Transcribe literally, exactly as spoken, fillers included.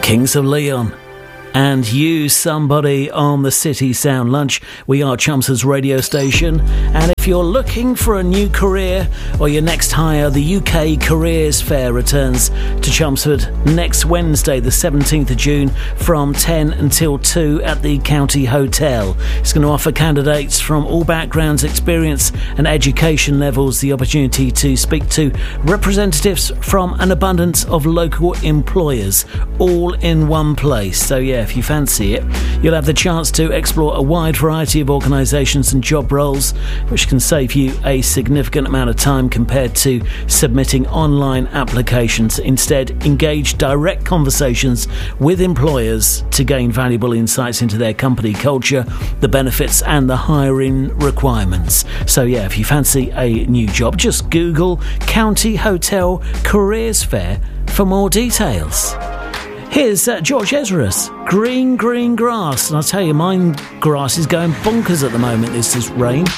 Kings of Leon. And you, somebody on the City Sound Lunch. We are Chelmsford's radio station. And if you're looking for a new career or your next hire, the U K Careers Fair returns to Chelmsford next Wednesday, the seventeenth of June, from ten until two at the County Hotel. It's going to offer candidates from all backgrounds, experience and education levels the opportunity to speak to representatives from an abundance of local employers, all in one place. So yeah, if you fancy it, you'll have the chance to explore a wide variety of organisations and job roles, which can save you a significant amount of time compared to submitting online applications. Instead, engage direct conversations with employers to gain valuable insights into their company culture, the benefits and the hiring requirements. So yeah, if you fancy a new job, just Google County Hotel Careers Fair for more details. Here's uh, George Ezra's Green Green Grass. And I'll tell you, my grass is going bonkers at the moment. This is rain.